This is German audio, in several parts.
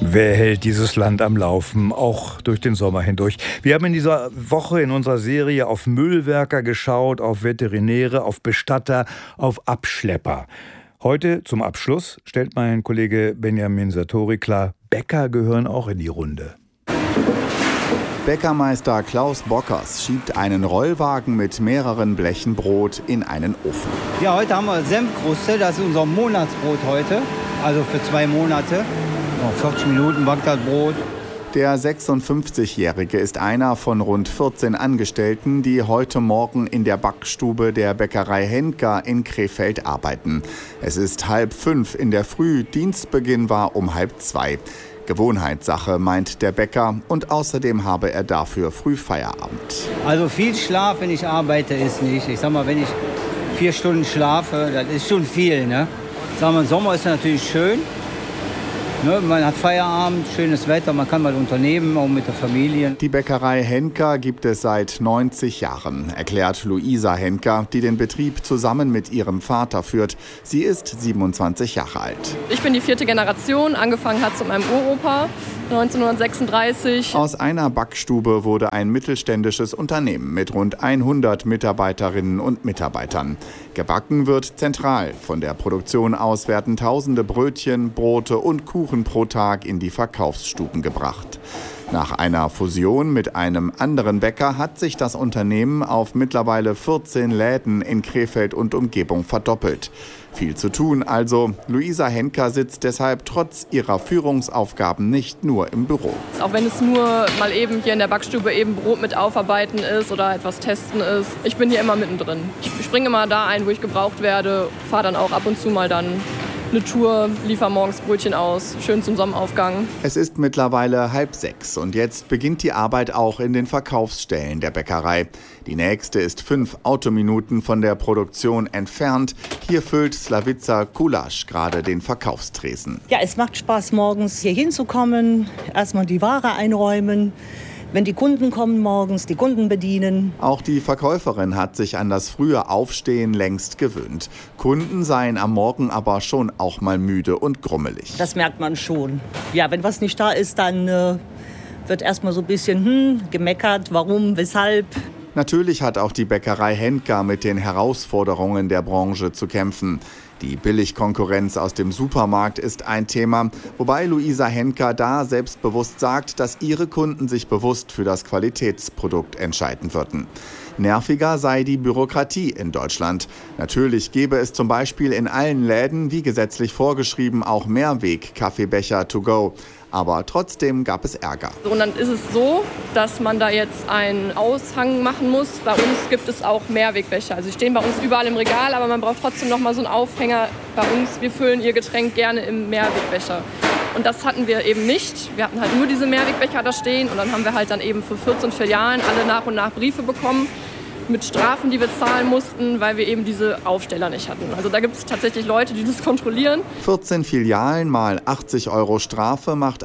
Wer hält dieses Land am Laufen, auch durch den Sommer hindurch? Wir haben in dieser Woche in unserer Serie auf Müllwerker geschaut, auf Veterinäre, auf Bestatter, auf Abschlepper. Heute zum Abschluss stellt mein Kollege Benjamin Sartori klar, Bäcker gehören auch in die Runde. Bäckermeister Klaus Bockers schiebt einen Rollwagen mit mehreren Blechen Brot in einen Ofen. Ja, heute haben wir Senfkruste, das ist unser Monatsbrot heute, also für 2 Monate. 40 Minuten backt das Brot. Der 56-Jährige ist einer von rund 14 Angestellten, die heute Morgen in der Backstube der Bäckerei Henker in Krefeld arbeiten. Es ist 4:30 in der Früh, Dienstbeginn war um 1:30. Gewohnheitssache, meint der Bäcker, und außerdem habe er dafür früh Feierabend. Also viel Schlaf, wenn ich arbeite, ist nicht. Ich sag mal, wenn ich 4 Stunden schlafe, das ist schon viel, ne? Sag mal, im Sommer ist es natürlich schön. Ne, man hat Feierabend, schönes Wetter, man kann mal unternehmen, auch mit der Familie. Die Bäckerei Henker gibt es seit 90 Jahren, erklärt Luisa Henker, die den Betrieb zusammen mit ihrem Vater führt. Sie ist 27 Jahre alt. Ich bin die 4. Generation, angefangen hat es mit meinem Uropa 1936. Aus einer Backstube wurde ein mittelständisches Unternehmen mit rund 100 Mitarbeiterinnen und Mitarbeitern. Gebacken wird zentral. Von der Produktion aus werden tausende Brötchen, Brote und Kuchen pro Tag in die Verkaufsstuben gebracht. Nach einer Fusion mit einem anderen Bäcker hat sich das Unternehmen auf mittlerweile 14 Läden in Krefeld und Umgebung verdoppelt. Viel zu tun also. Luisa Henker sitzt deshalb trotz ihrer Führungsaufgaben nicht nur im Büro. Auch wenn es nur mal eben hier in der Backstube eben Brot mit aufarbeiten ist oder etwas testen ist. Ich bin hier immer mittendrin. Ich springe immer da ein, wo ich gebraucht werde, fahre dann auch ab und zu mal dann eine Tour, liefere morgens Brötchen aus, schön zum Sonnenaufgang. Es ist mittlerweile 5:30 und jetzt beginnt die Arbeit auch in den Verkaufsstellen der Bäckerei. Die nächste ist 5 Autominuten von der Produktion entfernt. Hier füllt Slavica Kulasch gerade den Verkaufstresen. Ja, es macht Spaß, morgens hier hinzukommen, erstmal die Ware einräumen. Wenn die Kunden kommen morgens, die Kunden bedienen. Auch die Verkäuferin hat sich an das frühe Aufstehen längst gewöhnt. Kunden seien am Morgen aber schon auch mal müde und grummelig. Das merkt man schon. Ja, wenn was nicht da ist, dann wird erstmal so ein bisschen gemeckert, warum, weshalb. Natürlich hat auch die Bäckerei Henker mit den Herausforderungen der Branche zu kämpfen. Die Billigkonkurrenz aus dem Supermarkt ist ein Thema, wobei Luisa Henker da selbstbewusst sagt, dass ihre Kunden sich bewusst für das Qualitätsprodukt entscheiden würden. Nerviger sei die Bürokratie in Deutschland. Natürlich gäbe es zum Beispiel in allen Läden, wie gesetzlich vorgeschrieben, auch Mehrweg-Kaffeebecher to go. Aber trotzdem gab es Ärger. Und dann ist es so, dass man da jetzt einen Aushang machen muss. Bei uns gibt es auch Mehrwegbecher. Also die stehen bei uns überall im Regal, aber man braucht trotzdem noch mal so einen Aufhänger bei uns. Wir füllen ihr Getränk gerne im Mehrwegbecher. Und das hatten wir eben nicht. Wir hatten halt nur diese Mehrwegbecher da stehen. Und dann haben wir halt dann eben für 14 Filialen alle nach und nach Briefe bekommen mit Strafen, die wir zahlen mussten, weil wir eben diese Aufsteller nicht hatten. Also da gibt es tatsächlich Leute, die das kontrollieren. 14 Filialen mal 80 € Strafe macht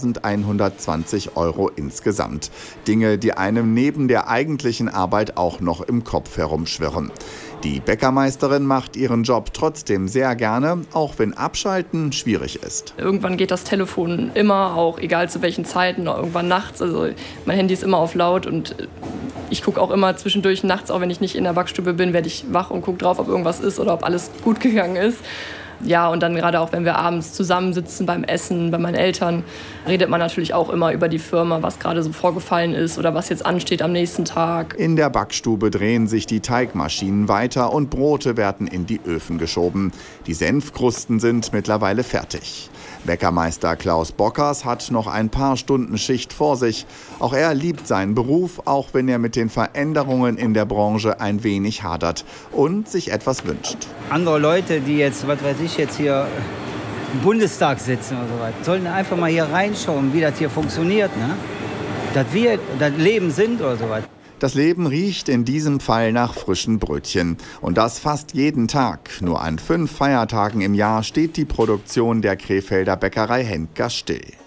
1.120 € insgesamt. Dinge, die einem neben der eigentlichen Arbeit auch noch im Kopf herumschwirren. Die Bäckermeisterin macht ihren Job trotzdem sehr gerne, auch wenn Abschalten schwierig ist. Irgendwann geht das Telefon immer, auch egal zu welchen Zeiten, irgendwann nachts. Also mein Handy ist immer auf laut und ich gucke auch immer zwischendurch nachts, auch wenn ich nicht in der Backstube bin, werde ich wach und gucke drauf, ob irgendwas ist oder ob alles gut gegangen ist. Ja, und dann gerade auch, wenn wir abends zusammensitzen beim Essen, bei meinen Eltern, redet man natürlich auch immer über die Firma, was gerade so vorgefallen ist oder was jetzt ansteht am nächsten Tag. In der Backstube drehen sich die Teigmaschinen weiter und Brote werden in die Öfen geschoben. Die Senfkrusten sind mittlerweile fertig. Bäckermeister Klaus Bockers hat noch ein paar Stunden Schicht vor sich. Auch er liebt seinen Beruf, auch wenn er mit den Veränderungen in der Branche ein wenig hadert und sich etwas wünscht. Andere Leute, die jetzt, was weiß ich, jetzt hier im Bundestag sitzen oder so was, sollten einfach mal hier reinschauen, wie das hier funktioniert, ne? Dass wir das Leben sind oder so was. Das Leben riecht in diesem Fall nach frischen Brötchen. Und das fast jeden Tag. Nur an 5 Feiertagen im Jahr steht die Produktion der Krefelder Bäckerei Henker still.